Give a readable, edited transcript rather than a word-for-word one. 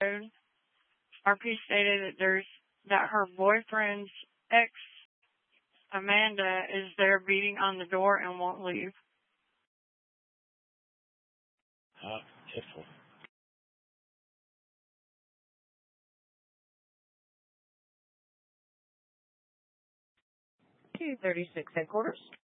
RP stated that her boyfriend's ex, Amanda, is there beating on the door and won't leave. Pitiful. 236 headquarters.